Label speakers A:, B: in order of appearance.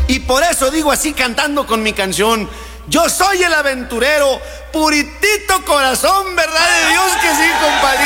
A: y por eso digo así cantando con mi canción: yo soy el aventurero, puritito corazón, verdad de Dios que sí, compadre.